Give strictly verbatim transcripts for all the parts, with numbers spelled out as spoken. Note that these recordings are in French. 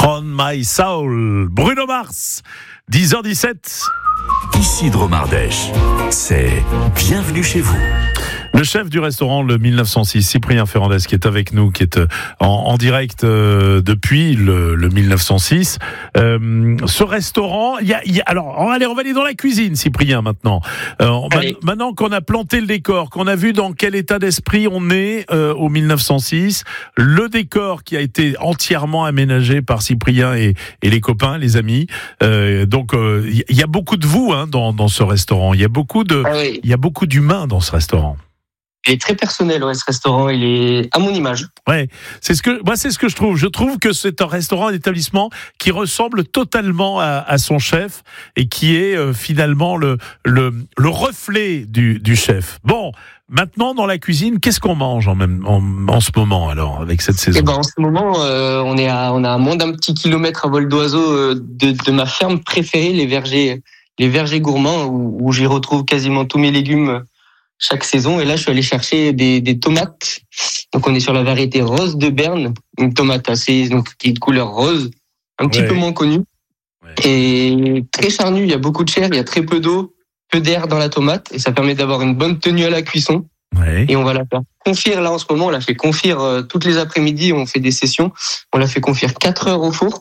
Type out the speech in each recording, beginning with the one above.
On My Soul, Bruno Mars, dix heures dix-sept. Ici Dromardèche, c'est Bienvenue chez vous. Le chef du restaurant Le mille neuf cent six, Cyprien Ferrandez, qui est avec nous, qui est en, en direct euh, depuis le, le mille neuf cent six. Euh, ce restaurant, il y a, y a, alors, allez, on va aller dans la cuisine, Cyprien, maintenant. Euh, man, maintenant qu'on a planté le décor, qu'on a vu dans quel état d'esprit on est euh, au mille neuf cent six, le décor qui a été entièrement aménagé par Cyprien et, et les copains, les amis. Euh, donc, il euh, y, y a beaucoup de vous hein, dans, dans ce restaurant. Il y a beaucoup de, ah oui. il y a beaucoup d'humains dans ce restaurant. Il est très personnel, ouais, ce restaurant. Il est à mon image. Ouais, c'est ce que moi, c'est ce que je trouve. Je trouve que c'est un restaurant, un établissement qui ressemble totalement à, à son chef et qui est euh, finalement le le le reflet du du chef. Bon, maintenant dans la cuisine, qu'est-ce qu'on mange en même en, en ce moment alors avec cette saison? Eh ben, en ce moment, euh, on est à on a à moins d'un petit kilomètre à vol d'oiseau euh, de de ma ferme préférée, les vergers les vergers gourmands, où, où j'y retrouve quasiment tous mes légumes chaque saison. Et là, je suis allé chercher des, des tomates. Donc, on est sur la variété rose de Berne, une tomate assez, donc, qui est de couleur rose, un petit ouais. peu moins connue. Ouais. Et très charnue, il y a beaucoup de chair, il y a très peu d'eau, peu d'air dans la tomate, et ça permet d'avoir une bonne tenue à la cuisson. Ouais. Et on va la faire confire, là, en ce moment, on la fait confire euh, toutes les après-midi, on fait des sessions. On la fait confire quatre heures au four.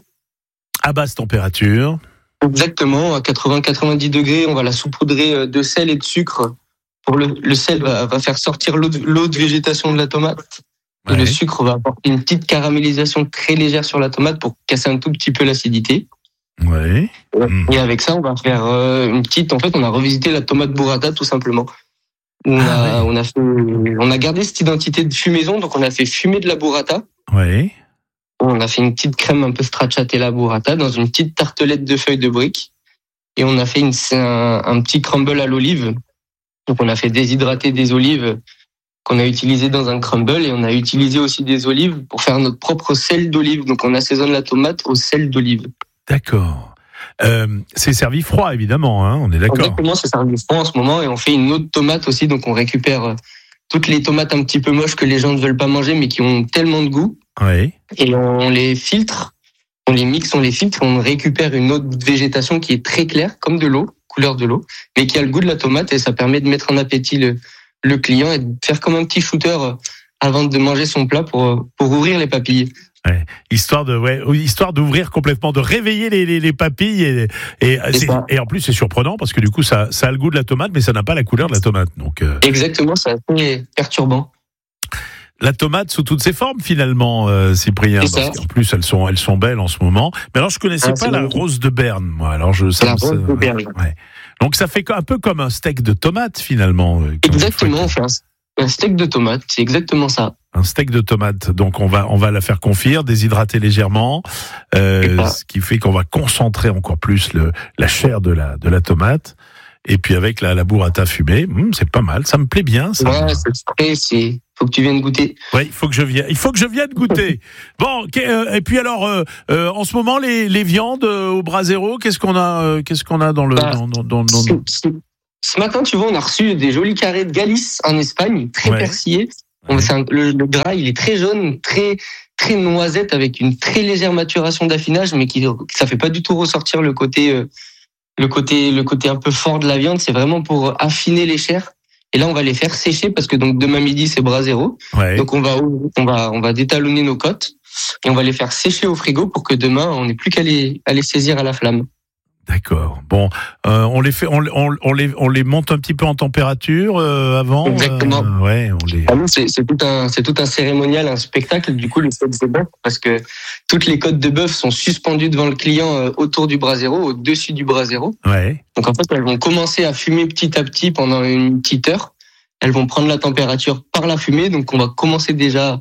À basse température. Exactement, à quatre-vingts à quatre-vingt-dix degrés, on va la saupoudrer de sel et de sucre. Pour le, le sel va, va faire sortir l'eau de, l'eau de végétation de la tomate. Et ouais. Le sucre va apporter une petite caramélisation très légère sur la tomate pour casser un tout petit peu l'acidité. Ouais. Et avec ça, on va faire euh, une petite. En fait, on a revisité la tomate burrata tout simplement. On a, ah ouais. on a fait, on a gardé cette identité de fumaison, donc on a fait fumer de la burrata. Ouais. On a fait une petite crème un peu stracciatella burrata dans une petite tartelette de feuilles de briques. Et on a fait une, un, un petit crumble à l'olive. Donc on a fait déshydrater des olives qu'on a utilisées dans un crumble, et on a utilisé aussi des olives pour faire notre propre sel d'olive. Donc on assaisonne la tomate au sel d'olive. D'accord. Euh, c'est servi froid évidemment, hein, on est d'accord. Exactement, c'est servi froid en ce moment, et on fait une autre tomate aussi. Donc on récupère toutes les tomates un petit peu moches que les gens ne veulent pas manger mais qui ont tellement de goût. Ouais. Et on les filtre, on les mixe, on les filtre, on récupère une autre végétation qui est très claire, comme de l'eau, couleur de l'eau, mais qui a le goût de la tomate, et ça permet de mettre en appétit le, le client et de faire comme un petit shooter avant de manger son plat pour, pour ouvrir les papilles. Ouais, histoire de, ouais, histoire d'ouvrir complètement, de réveiller les, les, les papilles et, et, c'est, et en plus c'est surprenant parce que du coup ça, ça a le goût de la tomate mais ça n'a pas la couleur de la tomate. Donc, euh... Exactement, c'est assez perturbant. La tomate sous toutes ses formes finalement, euh, Cyprien. Parce qu'en plus elles sont, elles sont belles en ce moment. Mais alors je connaissais ah, pas la magnifique. Rose de Berne, moi. Alors je, ça, la ça, rose de Berne. Ouais. Donc ça fait un peu comme un steak de tomate finalement. Exactement, on fait un, un steak de tomate, c'est exactement ça. Un steak de tomate. Donc on va, on va la faire confire, déshydrater légèrement, euh, ce qui fait qu'on va concentrer encore plus le, la chair de la, de la tomate. Et puis avec la, la burrata fumée, hum, c'est pas mal, ça me plaît bien. Ça. Ouais, c'est frais, c'est. Faut que tu viennes goûter. Oui, il faut que je vienne. Il faut que je vienne goûter. Bon, et puis alors, euh, euh, en ce moment, les, les viandes euh, au brasero, qu'est-ce qu'on a, euh, qu'est-ce qu'on a dans le. Bah, dans, dans, dans, dans... Ce, ce matin, tu vois, on a reçu des jolis carrés de Galice en Espagne, très ouais. persillés. Ouais. C'est un, le, le gras, il est très jaune, très très noisette, avec une très légère maturation d'affinage, mais qui ça fait pas du tout ressortir le côté euh, le côté le côté un peu fort de la viande. C'est vraiment pour affiner les chairs. Et là, on va les faire sécher parce que donc demain midi c'est brasero. Ouais. Donc on va on va on va détalonner nos côtes et on va les faire sécher au frigo pour que demain on n'ait plus qu'à les à les saisir à la flamme. D'accord. Bon, euh, on les fait, on, on, on les on les monte un petit peu en température euh, avant. Exactement. Euh, ouais, on les. Ah, c'est, c'est tout un c'est tout un cérémonial, un spectacle. Du coup, les côtes de bœuf, parce que toutes les côtes de bœuf sont suspendues devant le client euh, autour du brasero, au-dessus du brasero. Ouais. Donc en fait, elles vont commencer à fumer petit à petit pendant une petite heure. Elles vont prendre la température par la fumée. Donc on va commencer déjà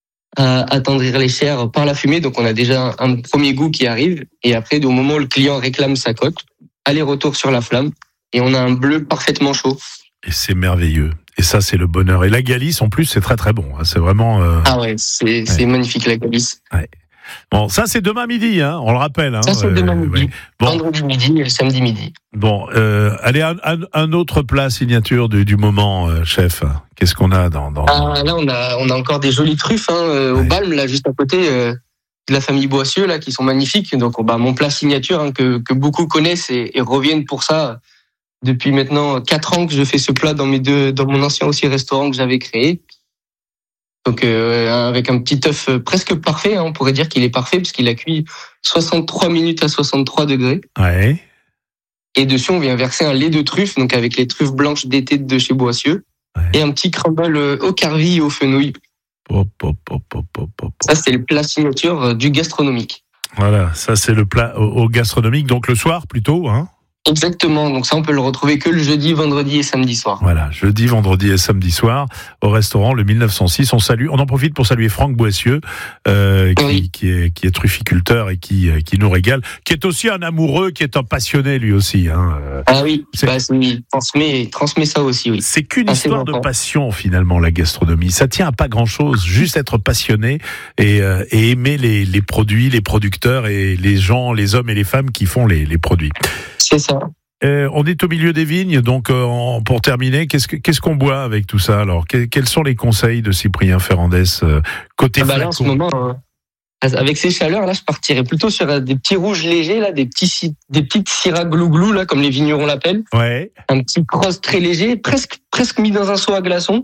à attendrir les chairs par la fumée. Donc on a déjà un premier goût qui arrive, et après au moment où le client réclame sa côte, aller-retour sur la flamme, et on a un bleu parfaitement chaud. Et c'est merveilleux. Et ça, c'est le bonheur. Et la Galice, en plus, c'est très très bon. C'est vraiment. Euh... Ah ouais, c'est ouais. c'est magnifique la Galice. Ouais. Bon, ça c'est demain midi, hein, on le rappelle. Hein, ça c'est euh, demain midi. Ouais. Bon. Vendredi midi et samedi midi. Bon, euh, allez, un, un, un autre plat signature du, du moment, euh, chef. Qu'est-ce qu'on a dans, dans... Ah, là, on a, on a encore des jolies truffes hein, euh, ouais. au Balme, là, juste à côté. Euh, de la famille Boissieu là, qui sont magnifiques. Donc, bah, mon plat signature hein, que, que beaucoup connaissent et, et reviennent pour ça. Depuis maintenant quatre ans que je fais ce plat dans mes deux, dans mon ancien aussi restaurant que j'avais créé. Donc euh, avec un petit œuf presque parfait, hein, on pourrait dire qu'il est parfait puisqu'il a cuit soixante-trois minutes à soixante-trois degrés. Ouais. Et dessus on vient verser un lait de truffe, donc avec les truffes blanches d'été de chez Boissieu, ouais. Et un petit crumble au carvi et au fenouil. Hop, hop, hop, hop, hop, hop. Ça c'est le plat signature du gastronomique. Voilà, ça c'est le plat au, au gastronomique, donc le soir plutôt, hein. Exactement, donc ça on peut le retrouver que le jeudi, vendredi et samedi soir. Voilà, jeudi, vendredi et samedi soir au restaurant le mille neuf cent six. On salue, on en profite pour saluer Franck Boissieu, euh, qui, oui. qui est qui est trufficulteur et qui qui nous régale, qui est aussi un amoureux, qui est un passionné lui aussi. Hein. Ah oui, c'est, bah, il transmet transmet ça aussi, oui. C'est qu'une histoire de passion finalement la gastronomie. Ça tient à pas grand chose, juste être passionné et euh, et aimer les les produits, les producteurs et les gens, les hommes et les femmes qui font les les produits. C'est ça. Euh, on est au milieu des vignes, donc euh, en, pour terminer, qu'est-ce, que, qu'est-ce qu'on boit avec tout ça alors? Que, Quels sont les conseils de Cyprien Ferrandès euh, côté ah bah là, en ce moment, euh, avec ces chaleurs, là, je partirais plutôt sur euh, des petits rouges légers, là, des petits, des petites syrah glou-glou, là, comme les vignerons l'appellent. Ouais. Un petit cross très léger, presque, presque mis dans un seau à glaçons.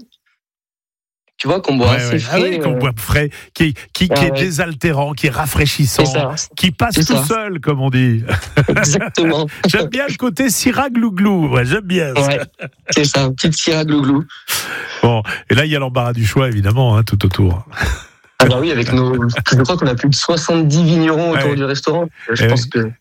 Tu vois, qu'on boit ouais, assez ouais. frais. Ah oui, qu'on euh... boit frais, qui, qui, ah qui est ouais. désaltérant, qui est rafraîchissant, c'est ça, qui passe tout ça. seul, comme on dit. Exactement. J'aime bien le côté syrah glou-glou, ouais, j'aime bien ça. Ouais, c'est ça, petite syrah glou-glou. Bon, et là, il y a l'embarras du choix, évidemment, hein, tout autour. Ah bah oui, avec nos, je crois qu'on a plus de soixante-dix vignerons autour ouais. du restaurant. Je ouais. pense que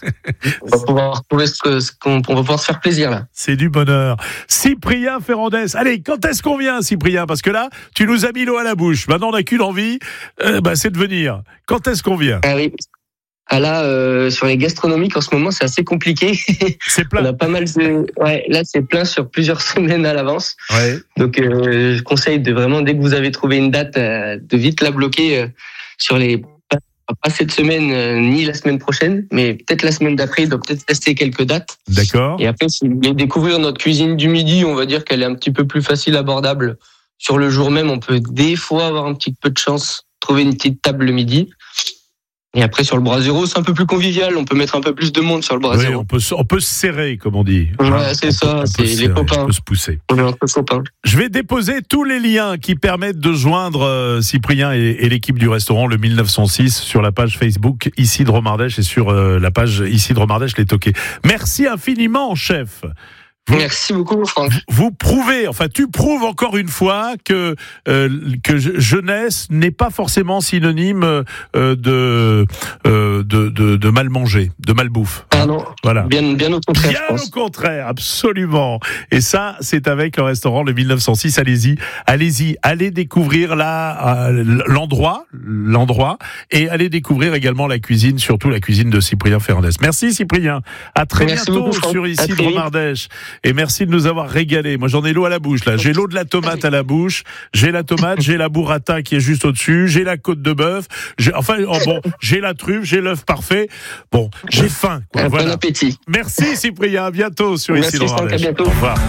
on va pouvoir trouver ce, que, ce qu'on on va pouvoir se faire plaisir là. C'est du bonheur. Cyprien Ferrandès. Allez, quand est-ce qu'on vient, Cyprien? Parce que là, tu nous as mis l'eau à la bouche. Maintenant, on n'a qu'une envie, euh, bah, c'est de venir. Quand est-ce qu'on vient? Ah oui. Ah là, euh, sur les gastronomiques, en ce moment, c'est assez compliqué. C'est plein. On a pas mal de... Ouais, là, c'est plein sur plusieurs semaines à l'avance. Ouais. Donc, euh, je conseille de vraiment, dès que vous avez trouvé une date, euh, de vite la bloquer euh, sur les... Pas cette semaine, euh, ni la semaine prochaine, mais peut-être la semaine d'après, il doit peut-être rester quelques dates. D'accord. Et après, si vous voulez découvrir notre cuisine du midi, on va dire qu'elle est un petit peu plus facile, abordable. Sur le jour même, on peut des fois avoir un petit peu de chance, trouver une petite table le midi. Et après, sur le Brasero, c'est un peu plus convivial. On peut mettre un peu plus de monde sur le Brasero. Oui, on peut, on peut se serrer, comme on dit. Ouais, hein, c'est ça, peut, c'est les serrer, copains. On peut se pousser. On est entre copains. Je vais déposer tous les liens qui permettent de joindre euh, Cyprien et, et l'équipe du restaurant le mille neuf cent six sur la page Facebook Isidre Mardèche et sur euh, la page Isidre Mardèche les toqués. Merci infiniment, chef. Vous, Merci beaucoup, Franck. Vous prouvez, enfin, tu prouves encore une fois que euh, que jeunesse n'est pas forcément synonyme euh, de, euh, de de de mal manger, de mal bouffe. Ah non. Voilà. Bien, bien au contraire. Bien je pense. au contraire, absolument. Et ça, c'est avec le restaurant le mille neuf cent six. Allez-y, allez-y, allez découvrir là euh, l'endroit, l'endroit, et allez découvrir également la cuisine, surtout la cuisine de Cyprien Ferrandès. Merci Cyprien. À très Merci bientôt beaucoup, sur Isidre Mardèche. Et merci de nous avoir régalé. Moi, j'en ai l'eau à la bouche, là. J'ai l'eau de la tomate à la bouche. J'ai la tomate, j'ai la burrata qui est juste au-dessus. J'ai la côte de bœuf. J'ai, enfin, oh bon, j'ai la truffe, j'ai l'œuf parfait. Bon, j'ai faim, quoi. Un voilà. bon appétit. Merci, Cyprien. À bientôt sur Isidre Mardèche. À bientôt. Au revoir.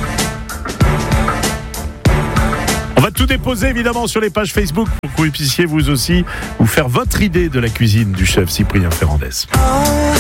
On va tout déposer, évidemment, sur les pages Facebook pour que vous puissiez, vous aussi, vous faire votre idée de la cuisine du chef Cyprien Ferrandès.